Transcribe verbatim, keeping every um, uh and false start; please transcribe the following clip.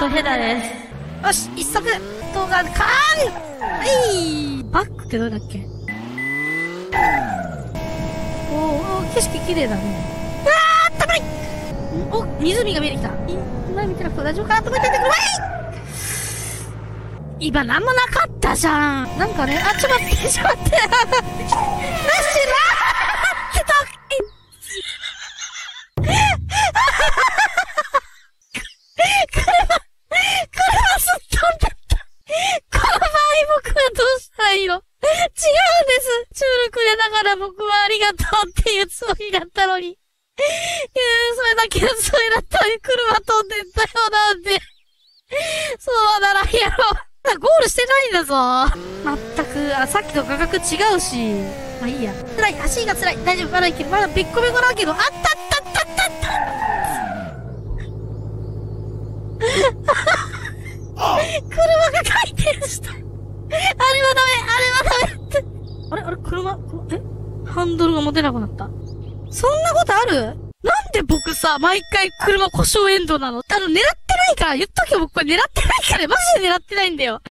とヘダです。よし、一足動画、カーンはい、バックってどうだっけ。おー、おー、景色綺麗だね。あー、たまりお、湖が見えてきた。今見てなくて大丈夫かなと思っててくる。はい、今なんもなかったじゃん。なんかね、あ、ちょっと待って、ちょっと待って。なしなーってた。僕はありがとうっていうつもりだったのに。いやそれだけのつもりだったのに車飛んでったよなんで。そうならんやろ。ゴールしてないんだぞ。まったく、あ、さっきと価格違うし。まあいいや。辛い、足が辛い。大丈夫、まだいける。まだべっこべこだけど、あったったったったった。車が回転した。あれはダメ、あれはダメって。あれあれ車、えハンドルが持てなくなった。そんなことある？なんで僕さ、毎回車故障エンドなの？あの、狙ってないから言っとけよ、僕これ狙ってないから、マジで狙ってないんだよ。